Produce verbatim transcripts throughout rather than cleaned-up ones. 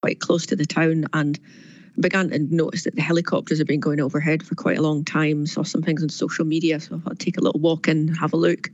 quite close to the town and began to notice that the helicopters had been going overhead for quite a long time. Saw some things on social media, so I'll take a little walk in, have a look.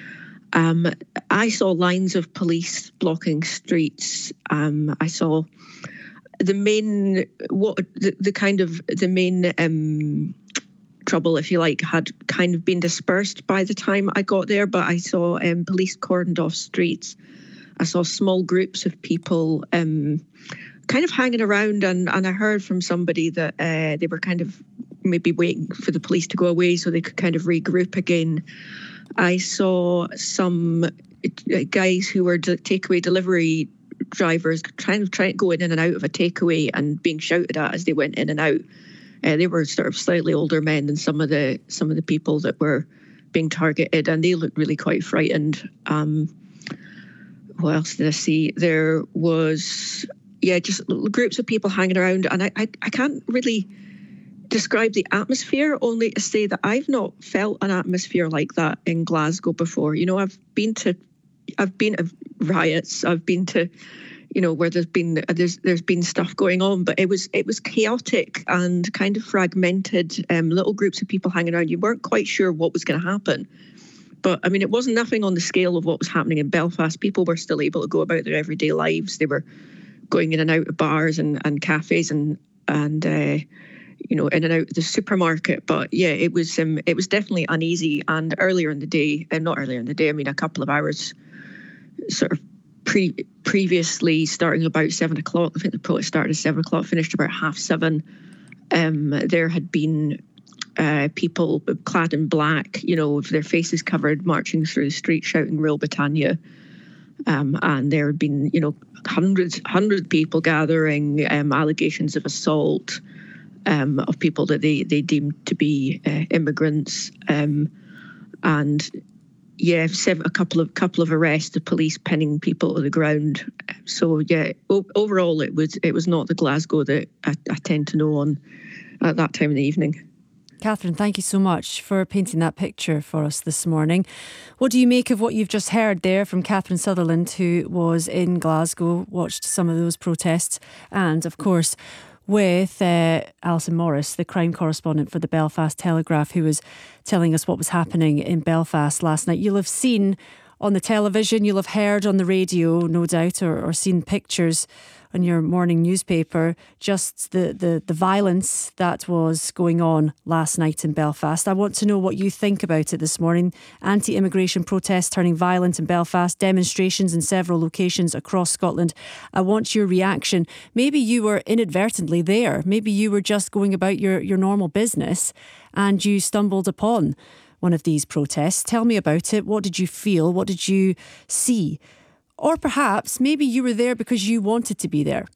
Um, I saw lines of police blocking streets. Um, I saw the main, what the, the kind of the main um, trouble, if you like, had kind of been dispersed by the time I got there. But I saw um, police cordoned off streets. I saw small groups of people um, kind of hanging around, and, and I heard from somebody that uh, they were kind of maybe waiting for the police to go away so they could kind of regroup again. I saw some guys who were takeaway delivery drivers trying to try to go in and out of a takeaway and being shouted at as they went in and out. Uh, they were sort of slightly older men than some of the some of the people that were being targeted, and they looked really quite frightened. Um, what else did I see? There was. Yeah, just groups of people hanging around. And I, I, I can't really describe the atmosphere, only to say that I've not felt an atmosphere like that in Glasgow before. You know, I've been to I've been to riots, I've been to, you know, where there's been there's there's been stuff going on, but it was it was chaotic and kind of fragmented, um, little groups of people hanging around. You weren't quite sure what was going to happen. But I mean, it wasn't nothing on the scale of what was happening in Belfast. People were still able to go about their everyday lives. They were going in and out of bars and, and cafes and and uh, you know, in and out of the supermarket. But yeah, it was um, it was definitely uneasy. And earlier in the day, and not earlier in the day, I mean a couple of hours sort of pre previously, starting about seven o'clock. I think the protest started at seven o'clock, finished about half seven. Um, there had been uh, people clad in black, you know, with their faces covered, marching through the street shouting "Rule Britannia." Um, and there had been, you know, hundreds, hundreds of people gathering, um, allegations of assault, um, of people that they, they deemed to be uh, immigrants, um, and yeah, seven, a couple of couple of arrests, the police pinning people to the ground. So yeah, o- overall it was it was not the Glasgow that I, I tend to know on at that time of the evening. Catherine, thank you so much for painting that picture for us this morning. What do you make of what you've just heard there from Catherine Sutherland, who was in Glasgow, watched some of those protests, and of course with uh, Alison Morris, the crime correspondent for the Belfast Telegraph, who was telling us what was happening in Belfast last night. You'll have seen on the television, you'll have heard on the radio, no doubt, or, or seen pictures on your morning newspaper, just the, the, the violence that was going on last night in Belfast. I want to know what you think about it this morning. Anti-immigration protests turning violent in Belfast, demonstrations in several locations across Scotland. I want your reaction. Maybe you were inadvertently there. Maybe you were just going about your, your normal business and you stumbled upon one of these protests. Tell me about it. What did you feel? What did you see? Or perhaps maybe you were there because you wanted to be there.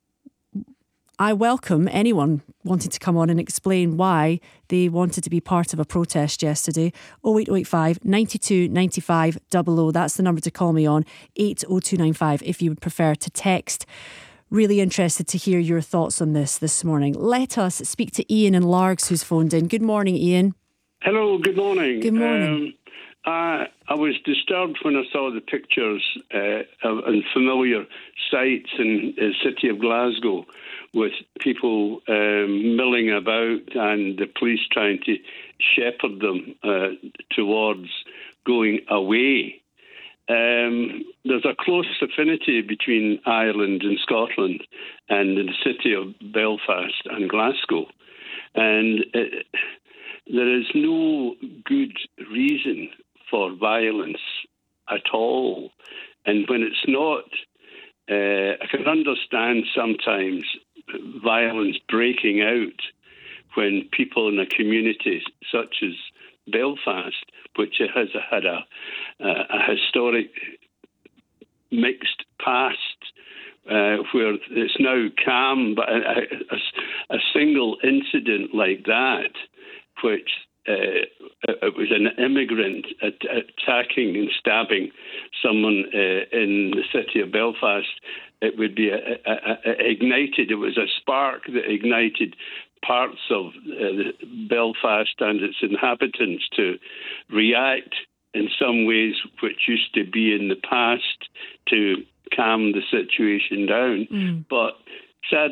I welcome anyone wanting to come on and explain why they wanted to be part of a protest yesterday. oh eight oh eight five, nine two, nine five, double oh. That's the number to call me on. eight oh two nine five if you would prefer to text. Really interested to hear your thoughts on this this morning. Let us speak to Ian in Largs, who's phoned in. Good morning, Ian. Hello, good morning. Good morning. Um, I, I was disturbed when I saw the pictures uh, of, and familiar sights in the city of Glasgow with people um, milling about and the police trying to shepherd them uh, towards going away. Um, there's a close affinity between Ireland and Scotland and the city of Belfast and Glasgow. And it, there is no good reason for violence at all. And when it's not, uh, I can understand sometimes violence breaking out when people in a community such as Belfast, which has had a, a historic mixed past, uh, where it's now calm, but a, a, a single incident like that, which uh, it was an immigrant at, attacking and stabbing someone uh, in the city of Belfast, it would be a, a, a ignited. It was a spark that ignited parts of uh, Belfast and its inhabitants to react in some ways which used to be in the past to calm the situation down. Mm. But sad